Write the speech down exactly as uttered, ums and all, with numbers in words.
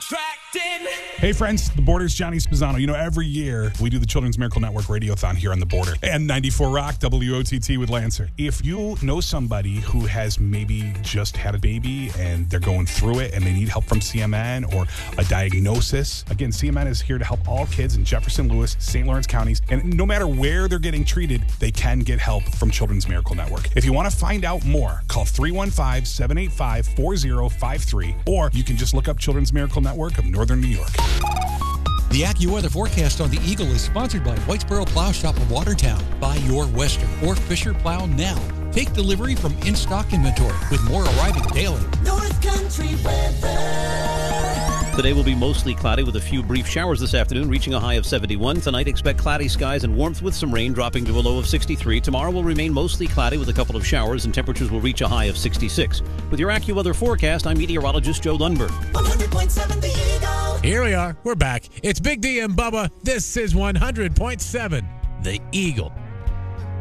Subtracting. Hey friends, the Border's Johnny Spezzano. You know, every year we do the Children's Miracle Network Radiothon here on the Border and ninety-four Rock W O T T with Lancer. If you know somebody who has maybe just had a baby and they're going through it and they need help from C M N or a diagnosis, again, C M N is here to help all kids in Jefferson, Lewis, Saint Lawrence counties, and no matter where they're getting treated, they can get help from Children's Miracle Network. If you want to find out more, call three one five, seven eight five, four zero five three, or you can just look up Children's Miracle Network of Northern New York. The AccuWeather forecast on the Eagle is sponsored by Whitesboro Plow Shop of Watertown. Buy your Western or Fisher plow now. Take delivery from in-stock inventory with more arriving daily. North Country weather. Today will be mostly cloudy with a few brief showers this afternoon, reaching a high of seventy-one. Tonight, expect cloudy skies and warmth with some rain, dropping to a low of sixty-three. Tomorrow will remain mostly cloudy with a couple of showers, and temperatures will reach a high of sixty-six. With your AccuWeather forecast, I'm meteorologist Joe Lundberg. one hundred point seven The Eagle. Here we are. We're back. It's Big D and Bubba. This is one hundred point seven The Eagle.